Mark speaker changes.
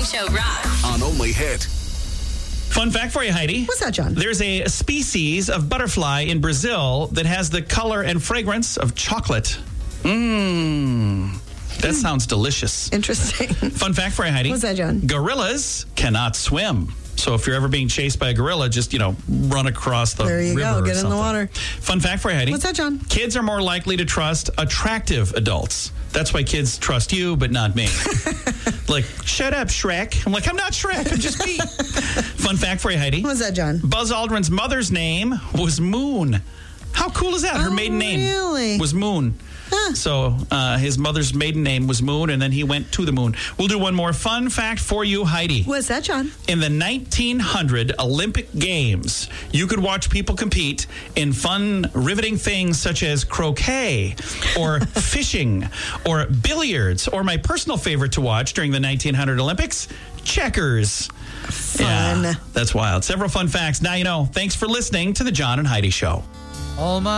Speaker 1: Morning Show rocks.
Speaker 2: On Only Hit.
Speaker 3: Fun fact for you, Heidi.
Speaker 4: What's that, John?
Speaker 3: There's a species of butterfly in Brazil that has the color and fragrance of chocolate. That sounds delicious.
Speaker 4: Interesting.
Speaker 3: Fun fact for you, Heidi.
Speaker 4: What's that, John?
Speaker 3: Gorillas cannot swim. So if you're ever being chased by a gorilla, just, run across the river.
Speaker 4: There you go. Get in the water.
Speaker 3: Fun fact for you, Heidi.
Speaker 4: What's that, John?
Speaker 3: Kids are more likely to trust attractive adults. That's why kids trust you, but not me. Like, shut up, Shrek. I'm like, I'm not Shrek. I'm just me. Fun fact for you, Heidi.
Speaker 4: What's that, John?
Speaker 3: Buzz Aldrin's mother's name was Moon. How cool is that? Her maiden name was Moon.
Speaker 4: Huh.
Speaker 3: So his mother's maiden name was Moon, and then he went to the moon. We'll do one more fun fact for you, Heidi.
Speaker 4: What's that, John?
Speaker 3: In the 1900 Olympic Games, you could watch people compete in fun, riveting things such as croquet or fishing or billiards, or my personal favorite to watch during the 1900 Olympics, checkers.
Speaker 4: Fun.
Speaker 3: Yeah, that's wild. Several fun facts. Now you know. Thanks for listening to the John and Heidi Show.
Speaker 5: All my